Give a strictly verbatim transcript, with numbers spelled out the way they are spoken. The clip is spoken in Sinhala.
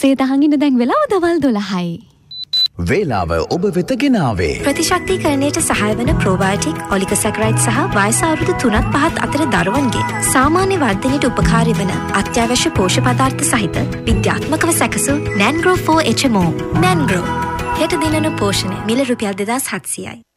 සේදහඟින දැන් වෙලාව දවල් දොළහයි. වේලාව ඔබ වෙත ගෙනාවේ ප්‍රතිශක්තිකරණයට සහාය වන ප්‍රෝබයෝටික් ඔලිගොසැකරයිඩ් සහ වයස අවුරුදු තුනත් පහත් අතර දරුවන්ගේ සාමාන්‍ය වර්ධනයට උපකාරී වන අත්‍යවශ්‍ය පෝෂ්‍ය පදාර්ථ සහිත විද්‍යාත්මකව සැකසූ නැන්ග්‍රෝ ෆෝර් එච් එම් ඕ. නැන්ග්‍රෝ හෙට දිනන පෝෂණය මිල රුපියල් දෙදාස් හත්සියයි.